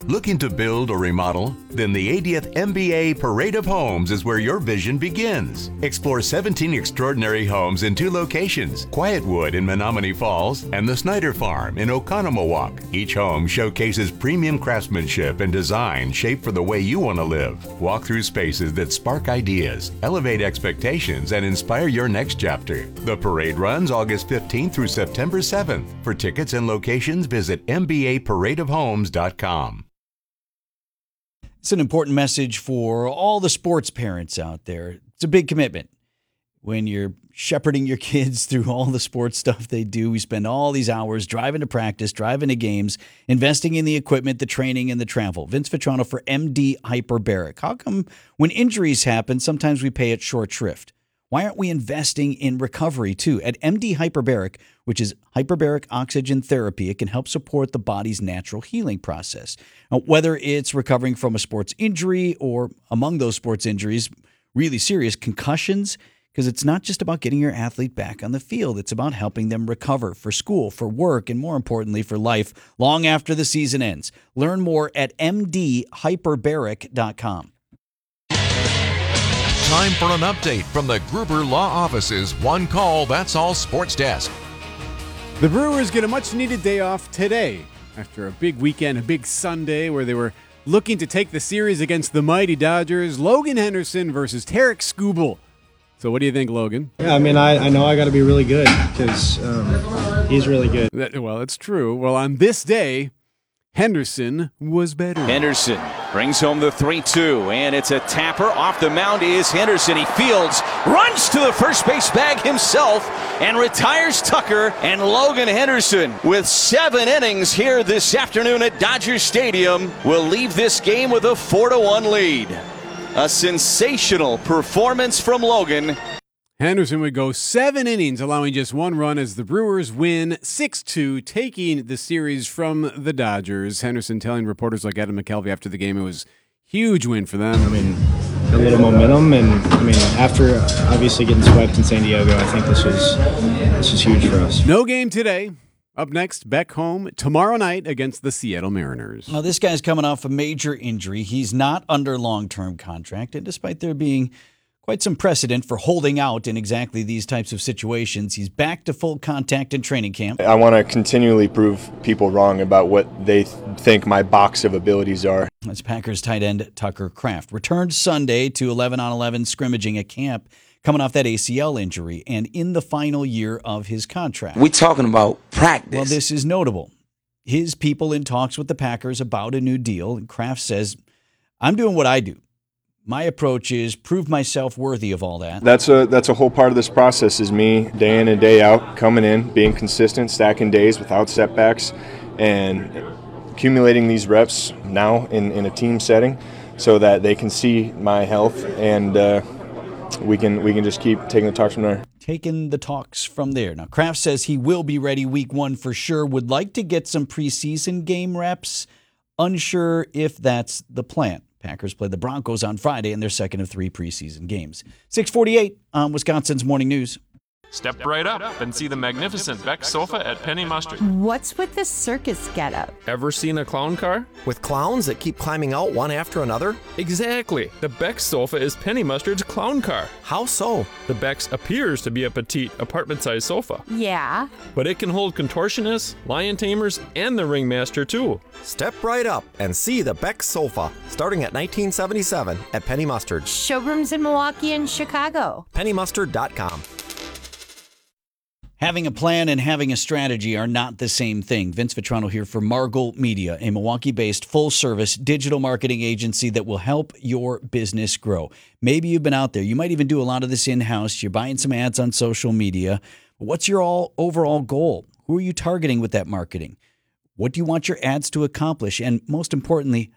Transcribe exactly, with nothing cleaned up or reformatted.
Looking to build or remodel? Then the eightieth M B A Parade of Homes is where your vision begins. Explore seventeen extraordinary homes in two locations, Quietwood in Menominee Falls and the Snyder Farm in Oconomowoc. Each home showcases premium craftsmanship and design shaped for the way you want to live. Walk through spaces that spark ideas, elevate expectations, and inspire your next chapter. The parade runs August fifteenth through September seventh. For tickets and locations, visit m b a parade of homes dot com. It's an important message for all the sports parents out there. It's a big commitment. When you're shepherding your kids through all the sports stuff they do, we spend all these hours driving to practice, driving to games, investing in the equipment, the training, and the travel. Vince Vitrano for M D Hyperbaric. How come when injuries happen, sometimes we pay it short shrift? Why aren't we investing in recovery, too? At M D Hyperbaric, which is hyperbaric oxygen therapy, it can help support the body's natural healing process. Now, whether it's recovering from a sports injury or, among those sports injuries, really serious concussions, because it's not just about getting your athlete back on the field. It's about helping them recover for school, for work, and more importantly, for life long after the season ends. Learn more at m d hyperbaric dot com. Time for an update from the Gruber Law Office's One Call, That's All Sports Desk. The Brewers get a much-needed day off today after a big weekend, a big Sunday where they were looking to take the series against the mighty Dodgers. Logan Henderson versus Tarek Skubal. So what do you think, Logan? Yeah, I mean, I, I know I got to be really good because um, he's really good. That, well, it's true. Well, on this day, Henderson was better. Henderson brings home the three two, and it's a tapper. Off the mound is Henderson. He fields, runs to the first base bag himself, and retires Tucker. And Logan Henderson, with seven innings here this afternoon at Dodger Stadium, will leave this game with a four to one lead. A sensational performance from Logan. Henderson would go seven innings, allowing just one run as the Brewers win six two, taking the series from the Dodgers. Henderson telling reporters like Adam McKelvey after the game it was a huge win for them. I mean, a little momentum, and I mean, after obviously getting swept in San Diego, I think this was this was huge for us. No game today. Up next, back home tomorrow night against the Seattle Mariners. Now, this guy's coming off a major injury. He's not under long-term contract, and despite there being quite some precedent for holding out in exactly these types of situations, he's back to full contact in training camp. I want to continually prove people wrong about what they th- think my box of abilities are. That's Packers tight end Tucker Kraft. Returned Sunday to eleven on eleven scrimmaging at camp, coming off that A C L injury and in the final year of his contract. We're talking about practice. Well, this is notable. His people in talks with the Packers about a new deal, and Kraft says, I'm doing what I do. My approach is prove myself worthy of all that. That's a that's a whole part of this process is me day in and day out, coming in, being consistent, stacking days without setbacks, and accumulating these reps now in, in a team setting so that they can see my health and uh, we can we can just keep taking the talks from there. Taking the talks from there. Now, Kraft says he will be ready week one for sure. Would like to get some preseason game reps. Unsure if that's the plan. Packers play the Broncos on Friday in their second of three preseason games. six forty-eight on Wisconsin's Morning News. Step right up and see the magnificent Beck sofa at Penny Mustard. What's with the circus getup? Ever seen a clown car? With clowns that keep climbing out one after another? Exactly. The Beck's sofa is Penny Mustard's clown car. How so? The Beck's appears to be a petite, apartment-sized sofa. Yeah. But it can hold contortionists, lion tamers, and the ringmaster, too. Step right up and see the Beck sofa, starting at nineteen seventy-seven at Penny Mustard. Showrooms in Milwaukee and Chicago. penny mustard dot com. Having a plan and having a strategy are not the same thing. Vince Vitrano here for Margol Media, a Milwaukee-based full-service digital marketing agency that will help your business grow. Maybe you've been out there. You might even do a lot of this in-house. You're buying some ads on social media. What's your all overall goal? Who are you targeting with that marketing? What do you want your ads to accomplish? And most importantly,